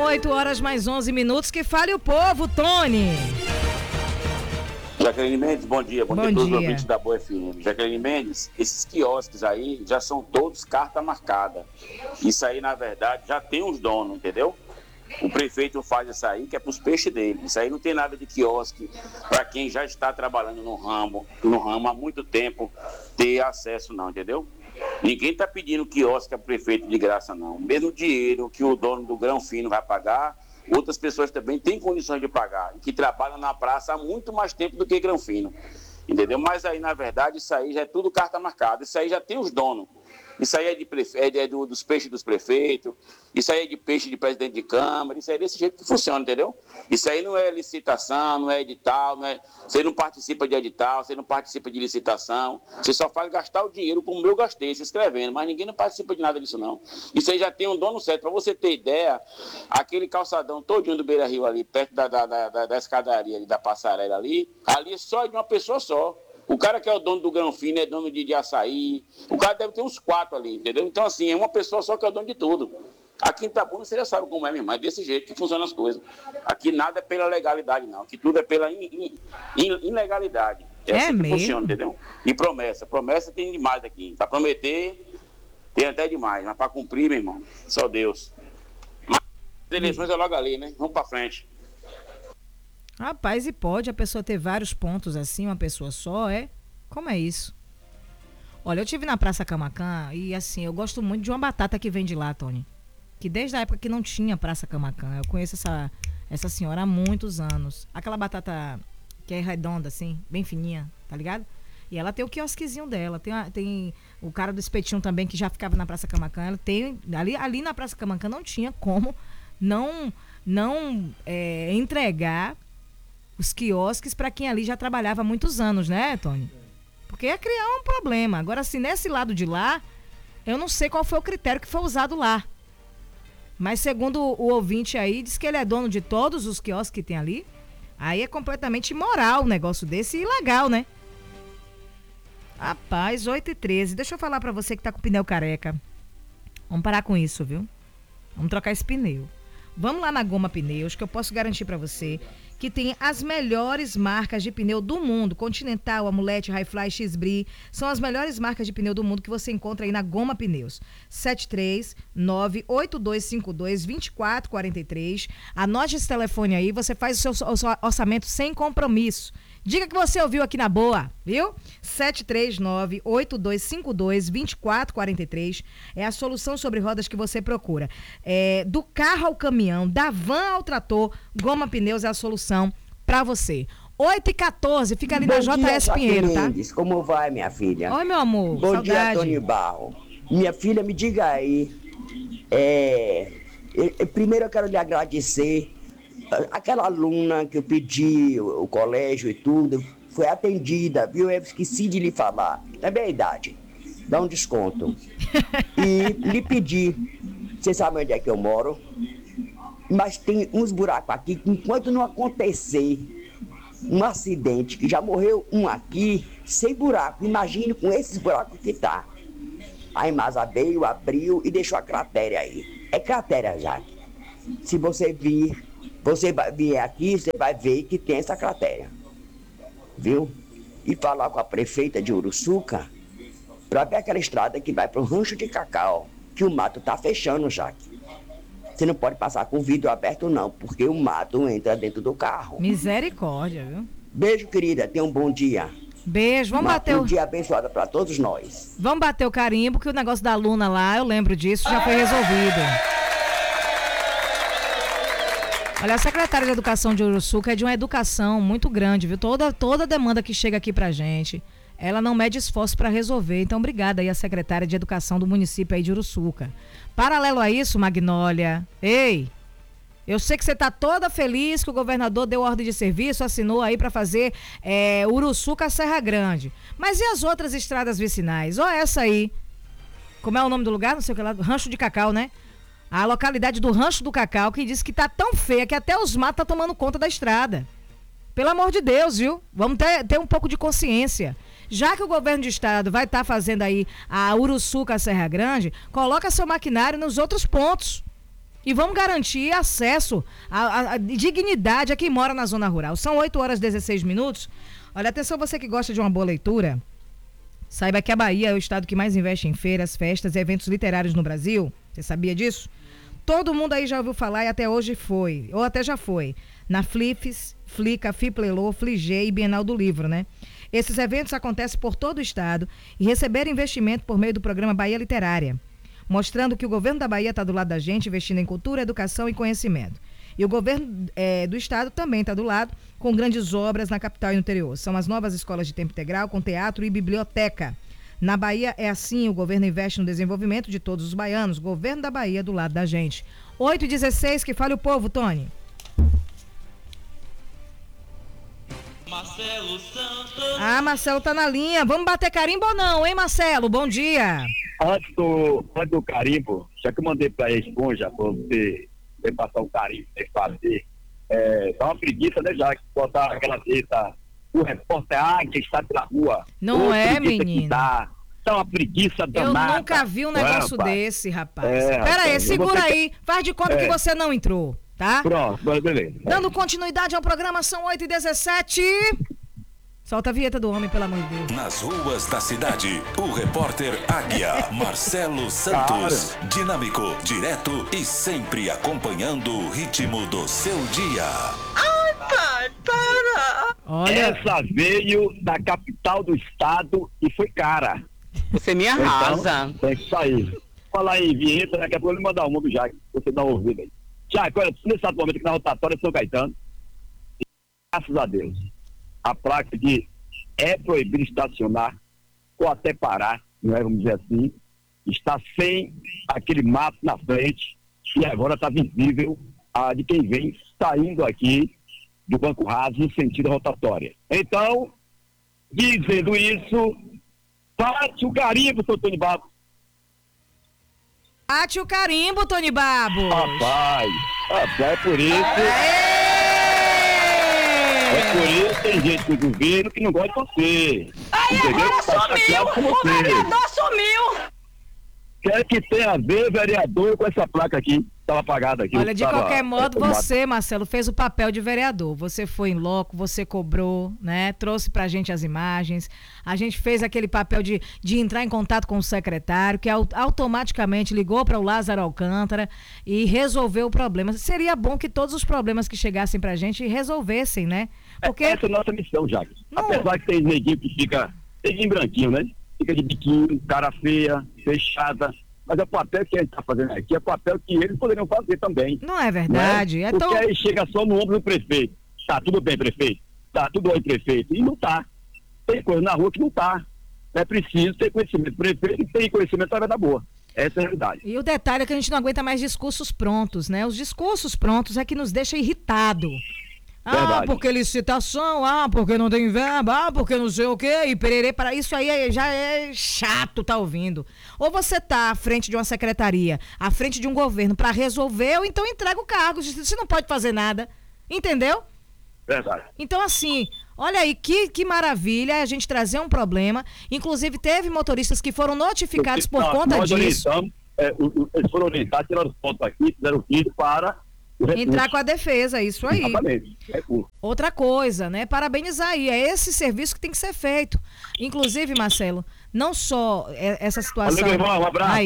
8 horas mais 11 minutos. Que fale o povo, Tony. Jaqueline Mendes, bom dia. Bom dia a todos os ouvintes da Boa FM. Jaqueline Mendes, esses quiosques aí já são todos carta marcada. Isso aí, na verdade, já tem os donos, entendeu? O prefeito faz isso aí, que é para os peixes dele. Isso aí não tem nada de quiosque para quem já está trabalhando no ramo há muito tempo, ter acesso não, entendeu? Ninguém está pedindo quiosque a prefeito de graça, não. O mesmo dinheiro que o dono do grão fino vai pagar, outras pessoas também têm condições de pagar, e que trabalham na praça há muito mais tempo do que grão fino, entendeu? Mas aí, na verdade, isso aí já é tudo carta marcada, isso aí já tem os donos. Isso aí é dos peixes dos prefeitos, isso aí é de peixe de presidente de Câmara, isso aí é desse jeito que funciona, entendeu? Isso aí não é licitação, não é edital, você não participa de edital, você não participa de licitação, você só faz gastar o dinheiro como eu gastei, se inscrevendo, mas ninguém não participa de nada disso não. Isso aí já tem um dono certo. Para você ter ideia, aquele calçadão todinho do Beira Rio ali, perto da escadaria ali, da passarela ali é só de uma pessoa só. O cara que é o dono do grão fino é dono de açaí. O cara deve ter uns 4 ali, entendeu? Então, assim, é uma pessoa só que é o dono de tudo. Aqui em Itabuna você já sabe como é, meu irmão. É desse jeito que funcionam as coisas. Aqui nada é pela legalidade, não. Aqui tudo é pela ilegalidade. É assim que mesmo? funciona, entendeu? E promessa. Promessa tem demais aqui. Para prometer, tem até demais. Mas para cumprir, meu irmão, só Deus. Mas as eleições é logo ali, né? Vamos para frente. Rapaz, e pode a pessoa ter vários pontos assim, uma pessoa só, é? Como é isso? Olha, eu tive na Praça Camaquã e assim, eu gosto muito de uma batata que vem de lá, Tony. Que desde a época que não tinha Praça Camaquã, eu conheço essa senhora há muitos anos. Aquela batata que é redonda assim, bem fininha, tá ligado? E ela tem o quiosquezinho dela, tem o cara do espetinho também que já ficava na Praça Camaquã. Ela tem, ali na Praça Camaquã não tinha como não entregar os quiosques para quem ali já trabalhava há muitos anos, né, Tony? Porque ia criar um problema. Agora, assim, nesse lado de lá, eu não sei qual foi o critério que foi usado lá. Mas segundo o ouvinte aí, diz que ele é dono de todos os quiosques que tem ali. Aí é completamente imoral um negócio desse e ilegal, né? Rapaz, 8h13. Deixa eu falar para você que tá com o pneu careca. Vamos parar com isso, viu? Vamos trocar esse pneu. Vamos lá na Goma Pneus, que eu posso garantir para você que tem as melhores marcas de pneu do mundo. Continental, Amulete, Highfly, X-Bri. São as melhores marcas de pneu do mundo que você encontra aí na Goma Pneus. 73982522443. Anote esse telefone aí, você faz o seu orçamento sem compromisso. Diga que você ouviu aqui na boa, viu? 73982522443 é a solução sobre rodas que você procura. Do carro ao caminhão, da van ao trator, Goma Pneus é a solução pra você. 8h14, fica ali na JS Pinheiro, tá? Como vai, minha filha? Oi, meu amor, Bom saudade. dia, Tony Barro. Minha filha, me diga aí. Primeiro eu quero lhe agradecer. Aquela aluna que eu pedi, o colégio e tudo, foi atendida, viu? Eu esqueci de lhe falar. É verdade. Dá um desconto. E lhe pedi. Você sabe onde é que eu moro? Mas tem uns buracos aqui que enquanto não acontecer um acidente, que já morreu um aqui, sem buraco. Imagine com esses buracos que tá. A Imasa veio, abriu e deixou a cratera aí. É cratera, Jaque. Se você vier aqui, você vai ver que tem essa cratera. Viu? E falar com a prefeita de Uruçuca para ver aquela estrada que vai para o Rancho de Cacau, que o mato tá fechando, Jaque. Você não pode passar com o vidro aberto não, porque o mato entra dentro do carro. Misericórdia, viu? Beijo, querida. Tenha um bom dia. Beijo, vamos bater Um dia abençoado para todos nós. Vamos bater o carimbo, que o negócio da aluna lá, eu lembro disso, já foi resolvido. Olha, a secretária de Educação de Uruçuca é de uma educação muito grande, viu? Toda demanda que chega aqui pra gente, ela não mede esforço para resolver. Então, obrigada aí a secretária de Educação do município aí de Uruçuca. Paralelo a isso, Magnólia, ei, eu sei que você tá toda feliz que o governador deu ordem de serviço, assinou aí para fazer Uruçuca Serra Grande. Mas e as outras estradas vicinais? Ó, essa aí, como é o nome do lugar? Não sei o que lá, Rancho de Cacau, né? A localidade do Rancho do Cacau, que diz que tá tão feia que até os matos tá tomando conta da estrada. Pelo amor de Deus, viu? Vamos ter um pouco de consciência. Já que o governo de estado vai estar fazendo aí a Uruçuca Serra Grande, coloca seu maquinário nos outros pontos. E vamos garantir acesso à dignidade a quem mora na zona rural. São 8h16. Olha, atenção você que gosta de uma boa leitura. Saiba que a Bahia é o estado que mais investe em feiras, festas e eventos literários no Brasil. Você sabia disso? Todo mundo aí já ouviu falar e até hoje foi, ou até já foi, na Flifes, Flica, Fiplelô, Fligê e Bienal do Livro, né? Esses eventos acontecem por todo o estado e receberam investimento por meio do programa Bahia Literária, mostrando que o governo da Bahia está do lado da gente, investindo em cultura, educação e conhecimento. E o governo do estado também está do lado, com grandes obras na capital e no interior. São as novas escolas de tempo integral, com teatro e biblioteca. Na Bahia é assim, o governo investe no desenvolvimento de todos os baianos. Governo da Bahia do lado da gente. 8h16, que fale o povo, Tony. Marcelo Santos. Marcelo tá na linha. Vamos bater carimbo ou não, hein, Marcelo? Bom dia. Antes do carimbo, já que eu mandei pra Esponja pra você passar um carimbo, fazer, dá uma preguiça, né, já que botar aquela letra, o repórter que está pela rua. Não é, menino? Dá uma preguiça danada. Eu nunca vi um negócio desse, rapaz. Pera aí, rapaz, segura aí. Faz de conta que você não entrou, tá? Pronto, beleza. Dando continuidade ao programa, são 8h17. Solta a vinheta do homem, pelo amor de Deus. Nas ruas da cidade, o repórter Águia, Marcelo Santos. Dinâmico, direto e sempre acompanhando o ritmo do seu dia. Ai, pai, para! Olha, Essa veio da capital do estado e foi cara. Você me arrasa. Então, é isso aí. Falar em vinheta, daqui a pouco eu vou mandar uma do Jaque, você dá uma ouvida aí. Jaque, olha, nesse exato momento aqui na rotatória de São Caetano, graças a Deus, a placa de é proibido estacionar ou até parar, não é, vamos dizer assim, está sem aquele mato na frente e agora está visível a de quem vem saindo aqui do Banco Raso no sentido rotatória. Então, dizendo isso, bate o carimbo, seu Tony Babo. bate o carimbo, Tony Babo. Rapaz, é por isso... É por isso que tem gente do governo que não gosta de você. Aí Entendeu? agora Tá sumiu! chateado com O você. vereador sumiu! Quer que tenha a ver, vereador, com essa placa aqui? Estava apagada aqui. Olha, de qualquer modo, você, Marcelo, fez o papel de vereador. Você foi em loco, você cobrou, né? Trouxe pra gente as imagens. A gente fez aquele papel de entrar em contato com o secretário, que automaticamente ligou para o Lázaro Alcântara e resolveu o problema. Seria bom que todos os problemas que chegassem pra gente resolvessem, né? Porque... Essa é a nossa missão, Jacques. Não. Apesar que tem neguinho que fica em branquinho, né? Fica de biquinho, cara feia, fechada. Mas é o papel que a gente está fazendo aqui, é o papel que eles poderiam fazer também. Não é verdade? Né? É Porque tão... aí chega só no ombro do prefeito. Tá tudo bem, prefeito? Tá tudo bem, prefeito? E não tá. Tem coisa na rua que não tá. É preciso ter conhecimento. O prefeito tem conhecimento vai dar boa. Essa é a realidade. E o detalhe é que a gente não aguenta mais discursos prontos, né? Os discursos prontos é que nos deixa irritado. Verdade. Porque licitação, porque não tem verba, porque não sei o quê, e pererê, para isso aí já é chato tá ouvindo. Ou você tá à frente de uma secretaria, à frente de um governo para resolver, ou então entrega o cargo, você não pode fazer nada, entendeu? Verdade. Então assim, olha aí, que maravilha a gente trazer um problema, inclusive teve motoristas que foram notificados por conta disso. Eles foram orientados, tiraram foto aqui, fizeram o vídeo para... Entrar com a defesa, isso aí. Exatamente. Outra coisa, né? Parabenizar aí. É esse serviço que tem que ser feito. Inclusive, Marcelo, não só essa situação. Valeu, meu irmão, um abraço. Aí,